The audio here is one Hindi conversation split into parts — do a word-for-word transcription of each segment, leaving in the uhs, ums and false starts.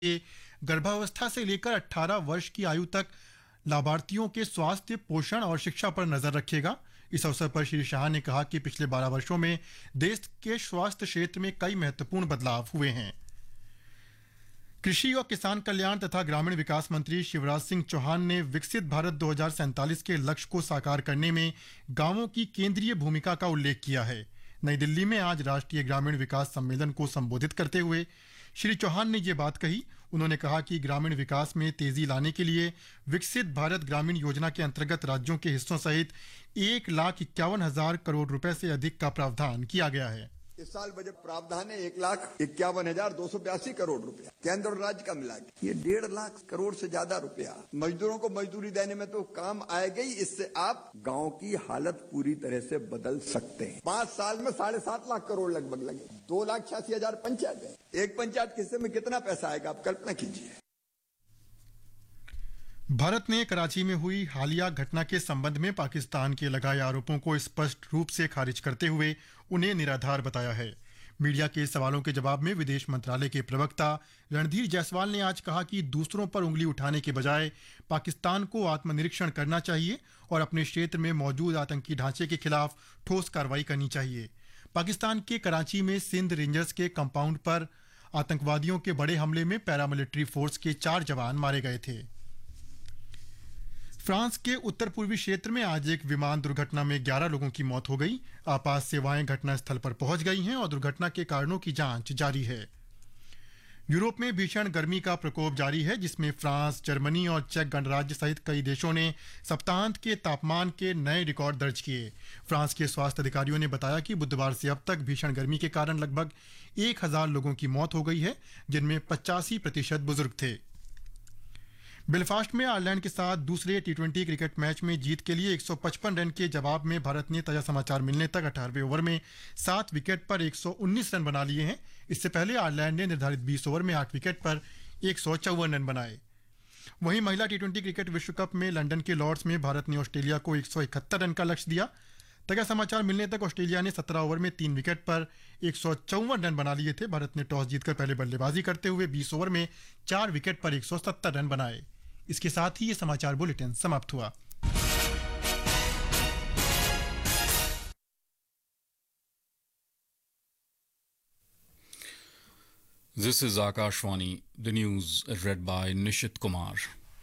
के गर्भावस्था से लेकर अठारह वर्ष की आयु तक लाभार्थियों के स्वास्थ्य, पोषण और शिक्षा पर नजर रखेगा। इस अवसर पर श्री शाह ने कहा कि पिछले बारह वर्षों में देश के स्वास्थ्य क्षेत्र में कई महत्वपूर्ण बदलाव हुए हैं। कृषि और किसान कल्याण तथा ग्रामीण विकास मंत्री शिवराज सिंह चौहान ने विकसित भारत दो हज़ार सैंतालीस के लक्ष्य को साकार करने में गांवों की केंद्रीय भूमिका का उल्लेख किया है। नई दिल्ली में आज राष्ट्रीय ग्रामीण विकास सम्मेलन को संबोधित करते हुए श्री चौहान ने ये बात कही। उन्होंने कहा कि ग्रामीण विकास में तेजी लाने के लिए विकसित भारत ग्रामीण योजना के अंतर्गत राज्यों के हिस्सों सहित एक लाख इक्यावन हजार करोड़ रुपए से अधिक का प्रावधान किया गया है। इस साल बजट प्रावधान है एक लाख इक्यावन हजार दो सौ बयासी करोड़ रुपया, केंद्र और राज्य का मिला के ये डेढ़ लाख करोड़ से ज्यादा रुपया मजदूरों को मजदूरी देने में तो काम आएगा ही। इससे आप गांव की हालत पूरी तरह से बदल सकते हैं। पांच साल में साढ़े सात लाख करोड़ लगभग लगे, दो लाख छियासी हजार पंचायत है। एक पंचायत के हिस्से में कितना पैसा आएगा आप कल्पना कीजिए। भारत ने कराची में हुई हालिया घटना के संबंध में पाकिस्तान के लगाए आरोपों को स्पष्ट रूप से खारिज करते हुए उन्हें निराधार बताया है। मीडिया के सवालों के जवाब में विदेश मंत्रालय के प्रवक्ता रणधीर जायसवाल ने आज कहा कि दूसरों पर उंगली उठाने के बजाय पाकिस्तान को आत्मनिरीक्षण करना चाहिए और अपने क्षेत्र में मौजूद आतंकी ढांचे के खिलाफ ठोस कार्रवाई करनी चाहिए। पाकिस्तान के कराची में सिंध रेंजर्स के कंपाउंड पर आतंकवादियों के बड़े हमले में पैरामिलिट्री फोर्स के चार जवान मारे गए थे। फ्रांस के उत्तर पूर्वी क्षेत्र में आज एक विमान दुर्घटना में ग्यारह लोगों की मौत हो गई। आपात सेवाएं घटनास्थल पर पहुंच गई हैं और दुर्घटना के कारणों की जांच जारी है। यूरोप में भीषण गर्मी का प्रकोप जारी है, जिसमें फ्रांस, जर्मनी और चेक गणराज्य सहित कई देशों ने सप्ताहांत के तापमान के नए रिकॉर्ड दर्ज किए। फ्रांस के स्वास्थ्य अधिकारियों ने बताया कि बुधवार से अब तक भीषण गर्मी के कारण लगभग एक हजार लोगों की मौत हो गई है, जिनमें पचासी प्रतिशत बुजुर्ग थे। बेलफास्ट में आयरलैंड के साथ दूसरे टी ट्वेंटी क्रिकेट मैच में जीत के लिए एक सौ पचपन रन के जवाब में भारत ने ताजा समाचार मिलने तक अठारहवें ओवर में सात विकेट पर एक सौ उन्नीस रन बना लिए हैं। इससे पहले आयरलैंड ने निर्धारित बीस ओवर में आठ विकेट पर एक सौ चौवन रन बनाए। वहीं महिला टी ट्वेंटी क्रिकेट विश्व कप में लंदन के लॉर्ड्स में भारत ने ऑस्ट्रेलिया को एक सौ इकहत्तर रन का लक्ष्य दिया। ताजा समाचार मिलने तक ऑस्ट्रेलिया ने सत्रह ओवर में तीन विकेट पर एक सौ चौवन रन बना लिए थे। भारत ने टॉस जीतकर पहले बल्लेबाजी करते हुए बीस ओवर में चार विकेट पर एक सौ सत्तर रन बनाए। इसके साथ ही ये समाचार बुलेटिन समाप्त हुआ। This is Akashvani, the news read by Nishit Kumar.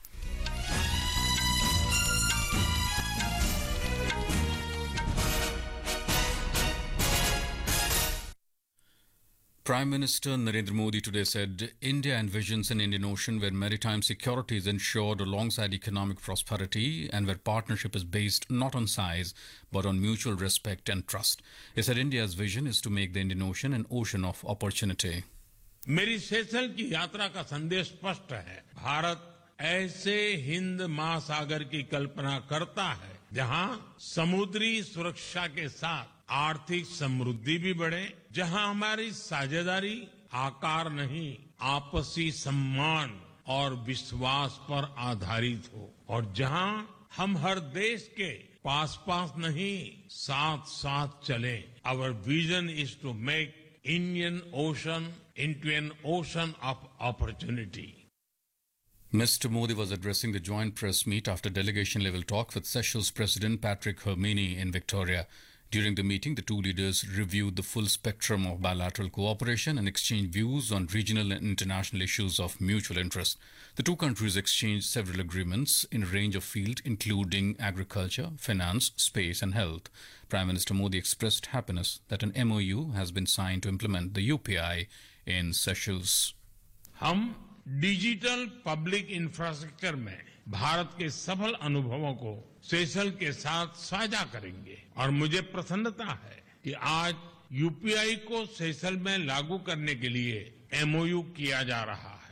Prime Minister Narendra Modi today said India envisions an Indian Ocean where maritime security is ensured alongside economic prosperity and where partnership is based not on size but on mutual respect and trust. He said India's vision is to make the Indian Ocean an ocean of opportunity. मेरी सेशल की यात्रा का संदेश स्पष्ट है। भारत ऐसे हिंद महासागर की कल्पना करता है जहां समुद्री सुरक्षा के साथ आर्थिक समृद्धि भी बढ़े, जहां हमारी साझेदारी आकार नहीं आपसी सम्मान और विश्वास पर आधारित हो और जहां हम हर देश के पास पास नहीं साथ साथ चले। Our vision is to make Indian Ocean into an ocean of opportunity. Mister Modi was addressing the joint press meet after delegation-level talk with Seychelles President Patrick Hermine in Victoria. During the meeting, the two leaders reviewed the full spectrum of bilateral cooperation and exchanged views on regional and international issues of mutual interest. The two countries exchanged several agreements in a range of fields, including agriculture, finance, space, and health. Prime Minister Modi expressed happiness that an M O U has been signed to implement the U P I in Seychelles. हम डिजिटल पब्लिक इंफ्रास्ट्रक्चर में भारत के सफल अनुभवों को सेशल के साथ साझा करेंगे और मुझे प्रसन्नता है कि आज यूपीआई को सेशल में लागू करने के लिए एमओयू किया जा रहा है।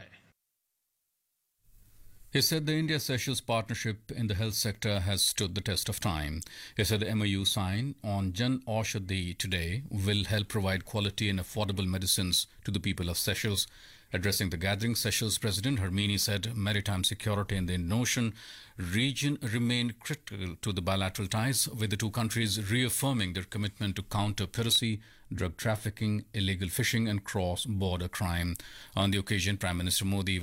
He said the India-Seychelles partnership in the health sector has stood the test of time. He said the M O U sign on Jan Aushadhi today will help provide quality and affordable medicines to the people of Seychelles. Addressing the gathering, Seychelles President Hermine said maritime security in the Indian Ocean region remained critical to the bilateral ties, with the two countries reaffirming their commitment to counter piracy, drug trafficking, illegal fishing and cross-border crime. On the occasion, Prime Minister Modi